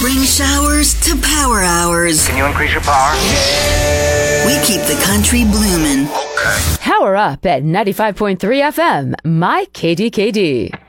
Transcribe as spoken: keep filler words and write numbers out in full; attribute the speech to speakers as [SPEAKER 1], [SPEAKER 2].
[SPEAKER 1] Spring showers to power hours.
[SPEAKER 2] Can you increase your power?
[SPEAKER 1] We keep the country blooming.
[SPEAKER 2] Okay.
[SPEAKER 3] Power up at ninety-five point three F M, My K D K D.